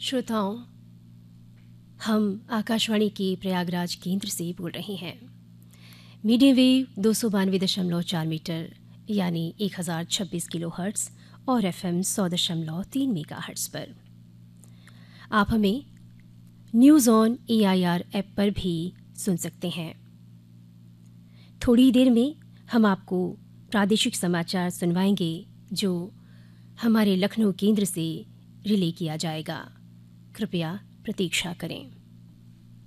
श्रोताओं, हम आकाशवाणी के प्रयागराज केंद्र से बोल रहे हैं। मीडियम वेव 292.4 मीटर यानी 1026 किलो हर्ट्ज़ और FM 100.3 मेगा हर्ट्ज़ पर। आप हमें न्यूज़ ऑन AIR ऐप पर भी सुन सकते हैं। थोड़ी देर में हम आपको प्रादेशिक समाचार सुनवाएंगे जो हमारे लखनऊ केंद्र से रिले किया जाएगा। कृपया प्रतीक्षा करें।